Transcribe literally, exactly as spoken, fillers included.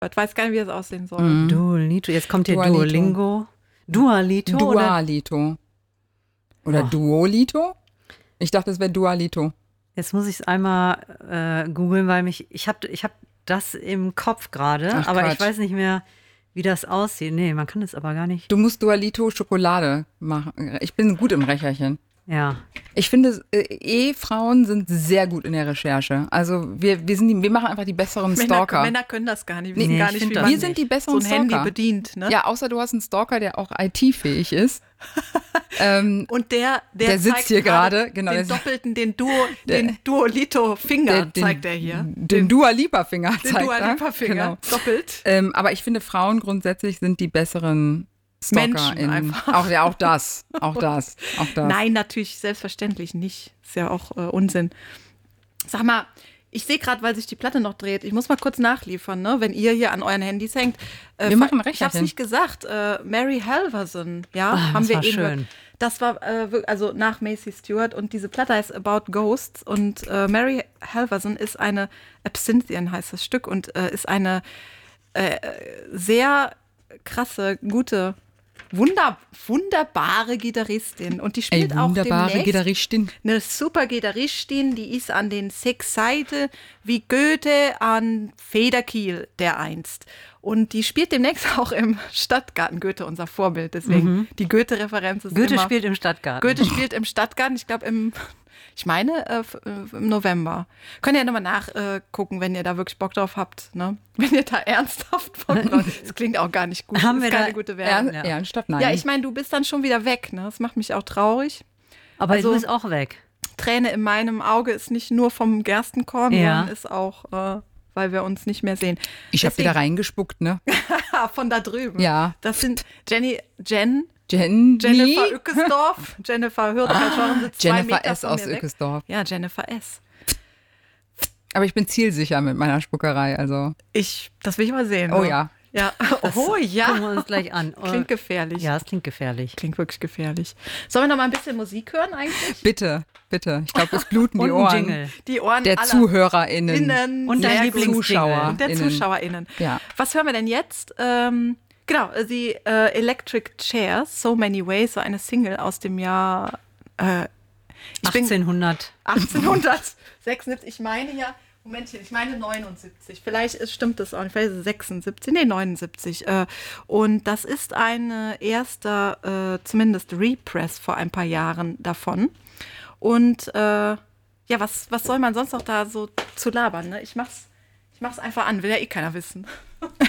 Ich weiß gar nicht, wie das aussehen soll. Mhm. Duolito, jetzt kommt hier Dualito. Duolingo. Dualito? Dualito. Oder Oh. Duolito? Ich dachte, es wäre Dualito. Jetzt muss ich es einmal äh, googeln, weil mich, ich habe ich hab das im Kopf gerade, Ach, aber Quatsch. ich weiß nicht mehr, wie das aussieht. Nee, man kann das aber gar nicht. Du musst Dualito Schokolade machen. Ich bin gut im Recherchen. Ja. Ich finde, äh, Ehefrauen sind sehr gut in der Recherche. Also wir, wir, sind die, wir machen einfach die besseren Männer, Stalker. Männer können das gar nicht. Nee, Wissen gar ich nicht, find wie das man wir sind die so besseren ein Handy Stalker. bedient. Ne? Ja, außer du hast einen Stalker, der auch I T-fähig ist. ähm, Und der, der, Der sitzt zeigt hier gerade, genau, den der- doppelten, den, Duo, Der- den Duolito-Finger der- den, zeigt er hier. Den Dua Lipa-Finger Den zeigt Dua er. Lipa-Finger, Genau. doppelt. Ähm, aber ich finde, Frauen grundsätzlich sind die besseren Menschen Stalker. einfach. Auch, ja, auch das. Auch das. Auch das. Nein, natürlich, selbstverständlich nicht. Ist ja auch äh, Unsinn. Sag mal, ich sehe gerade, weil sich die Platte noch dreht, ich muss mal kurz nachliefern, ne? Wenn ihr hier an euren Handys hängt. Äh, Wir machen Ich habe es Recherchen. nicht gesagt. Äh, Mary Halverson, ja, Ah, haben das wir war eben schön. gehört. Das war äh, wirk- also nach Macy Stewart und diese Platte heißt About Ghosts und äh, Mary Halverson ist eine Absinthian heißt das Stück und äh, ist eine äh, sehr krasse, gute, wunder, wunderbare Gitarristin und die Ey, spielt auch wunderbare demnächst Gitarristin. eine super Gitarristin, die ist an den sechs Seiten wie Goethe an Federkiel der einst. Und die spielt demnächst auch im Stadtgarten. Goethe, unser Vorbild, deswegen die Goethe-Referenz ist Goethe immer... spielt im Stadtgarten. Goethe spielt im Stadtgarten, ich glaube im, ich meine äh, f- äh, im November. Könnt ihr nochmal nachgucken, wenn ihr da wirklich Bock drauf habt. Ne? Wenn ihr da ernsthaft Bock drauf habt. Das klingt auch gar nicht gut. Haben das ist wir keine da- gute Ern, Werbung. Ja. Ernsthaft? Nein. Ja, ich meine, du bist dann schon wieder weg. Ne? Das macht mich auch traurig. Aber also- du bist auch weg. Träne in meinem Auge ist nicht nur vom Gerstenkorn, Ja. sondern ist auch, äh, weil wir uns nicht mehr sehen. ich habe wieder Deswegen- reingespuckt, ne? Von da drüben. Ja. Das sind Jenny, Jen, Jenny. Jennifer Ückesdorf, Jennifer Hürth-Schorn sitzt zwei Jennifer Meter S. von aus mir weg. Ückesdorf. Ja, Jennifer S. Aber ich bin zielsicher mit meiner Spuckerei, also. Ich, das will ich mal sehen. Oh ne? ja. Ja. Oh ja. Gucken wir uns gleich an. Klingt gefährlich. Ja, es klingt gefährlich. Klingt wirklich gefährlich. Sollen wir noch mal ein bisschen Musik hören eigentlich? Bitte, bitte. Ich glaube, es bluten die Und ein Ohren Jingle. Die Ohren der aller ZuhörerInnen. Innen. Und dein Sehr gut. Lieblingsjingle. Zuschauer. Und der ZuschauerInnen. Ja. Was hören wir denn jetzt? Ähm, genau, die äh, Electric Chairs, So Many Ways, war eine Single aus dem Jahr äh, ich bin achtzehnhundert. achtzehnhundertsechsundsiebzig. Ich meine ja, Momentchen, ich meine neunundsiebzig. Vielleicht ist, stimmt das auch nicht, vielleicht ist es sechsundsiebzig, nee, neunundsiebzig. Äh, und das ist eine erster, äh, zumindest Repress vor ein paar Jahren davon. Und äh, ja, was, was soll man sonst noch da so zu labern? Ne? Ich mach's, ich mach's einfach an, will ja eh keiner wissen.